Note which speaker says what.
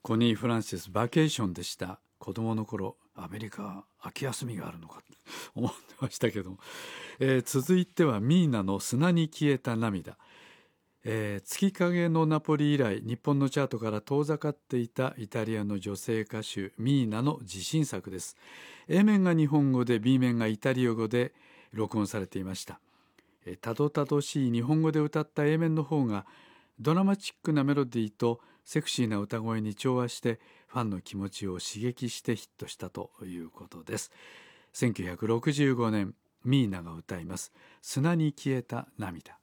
Speaker 1: コニー・フランシスバケーションでした。子供の頃アメリカ秋休みがあるのかって思ってましたけど、続いてはミーナの砂に消えた涙。月影のナポリ以来日本のチャートから遠ざかっていたイタリアの女性歌手ミーナの自信作です。 A 面が日本語で B 面がイタリア語で録音されていました。たどたどしい日本語で歌った A 面の方がドラマチックなメロディーとセクシーな歌声に調和してファンの気持ちを刺激してヒットしたということです。1965年ミーナが歌います砂に消えた涙。